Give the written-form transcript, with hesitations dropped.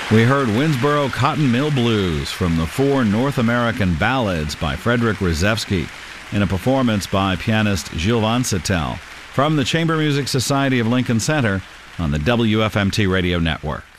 We heard Winnsboro Cotton Mill Blues from the 4 North American Ballads by Frederick Rzewski in a performance by pianist Gilles Van Sattel from the Chamber Music Society of Lincoln Center on the WFMT Radio Network.